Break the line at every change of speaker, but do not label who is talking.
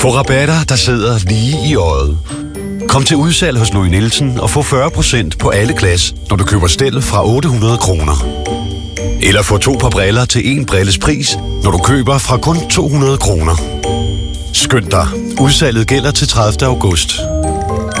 Få rabatter, der sidder lige i øjet. Kom til udsalg hos Louis Nielsen og få 40% på alle glas, når du køber stel fra 800 kroner. Eller få 2 par briller til 1 brilles pris, når du køber fra kun 200 kroner. Skynd dig. Udsalget gælder til 30. august.